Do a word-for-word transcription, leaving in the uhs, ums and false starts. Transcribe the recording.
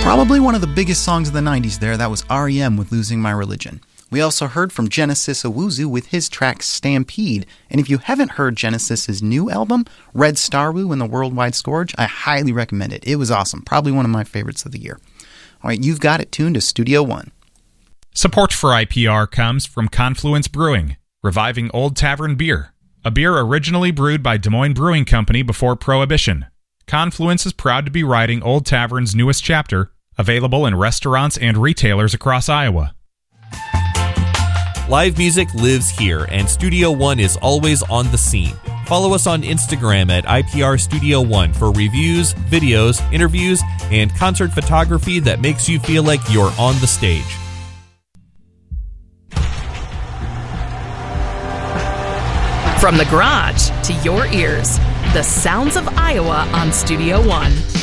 Probably one of the biggest songs of the nineties there, that was R E M with Losing My Religion. We also heard from Genesis Owuzu with his track Stampede, and if you haven't heard Genesis's new album, Red Starwoo and the Worldwide Scourge, I highly recommend it. It was awesome, probably one of my favorites of the year. All right, you've got it tuned to Studio One. Support for I P R comes from Confluence Brewing, reviving Old Tavern beer, a beer originally brewed by Des Moines Brewing Company before Prohibition. Confluence is proud to be writing Old Tavern's newest chapter, available in restaurants and retailers across Iowa. Live music lives here, and Studio One is always on the scene. Follow us on Instagram at I P R Studio One for reviews, videos, interviews, and concert photography that makes you feel like you're on the stage. From the garage to your ears, the sounds of Iowa on Studio One.